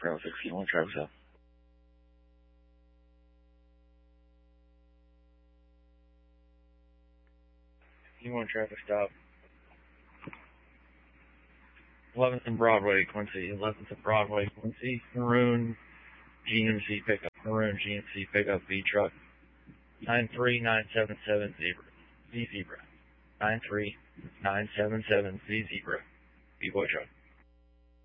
Bravo 61, Travis up. You want traffic stop. 11th and Broadway, Quincy. 11th and Broadway, Quincy. Maroon GMC pickup. Maroon GMC pickup V truck. 93977 Zebra. V Zebra. 93977 Z Zebra. V boy truck.